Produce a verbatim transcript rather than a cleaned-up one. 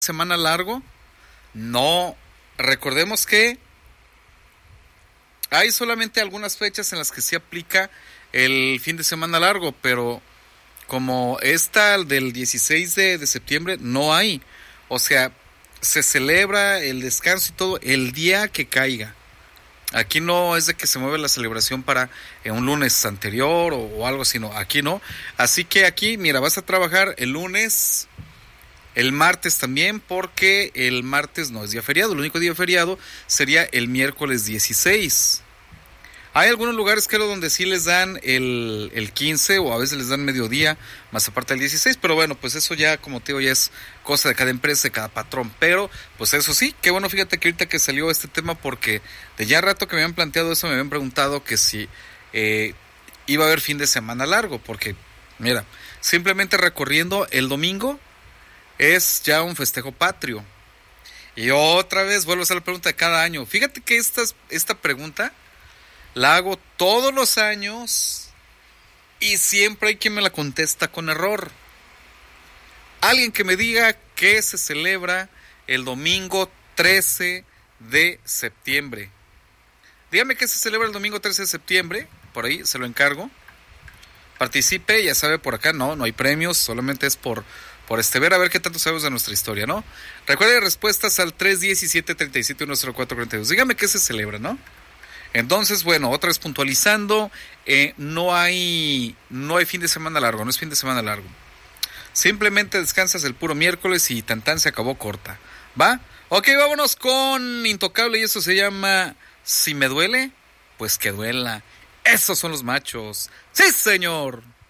semana largo. No, recordemos que hay solamente algunas fechas en las que se aplica el fin de semana largo, pero como esta del dieciséis de, de septiembre no hay. O sea, se celebra el descanso y todo el día que caiga. Aquí no es de que se mueve la celebración para eh, un lunes anterior o, o algo así, no, aquí no. Así que aquí, mira, vas a trabajar el lunes, el martes también, porque el martes no es día feriado, el único día feriado sería el miércoles dieciséis. Hay algunos lugares, creo, donde sí les dan el, el quince o a veces les dan mediodía, más aparte del dieciséis, pero bueno, pues eso ya, como te digo, ya es cosa de cada empresa, de cada patrón. Pero, pues eso sí, qué bueno, fíjate que ahorita que salió este tema, porque de ya rato que me habían planteado eso, me habían preguntado que si eh, iba a haber fin de semana largo, porque, mira, simplemente recorriendo el domingo es ya un festejo patrio. Y otra vez vuelvo a hacer la pregunta de cada año. Fíjate que esta, esta pregunta la hago todos los años y siempre hay quien me la contesta con error. Alguien que me diga que se celebra el domingo trece de septiembre. Dígame que se celebra el domingo trece de septiembre, por ahí se lo encargo. Participe, ya sabe, por acá no, no hay premios, solamente es por, por este ver a ver qué tanto sabemos de nuestra historia, ¿no? Recuerde respuestas al tres diecisiete treinta y siete uno cero cuatro cuarenta y dos. Dígame qué se celebra, ¿no? Entonces, bueno, otra vez puntualizando, eh, no hay no hay fin de semana largo, no es fin de semana largo. Simplemente descansas el puro miércoles y tan tan se acabó corta, ¿va? Ok, vámonos con Intocable y eso se llama Si me duele, pues que duela. Esos son los machos. ¡Sí, señor!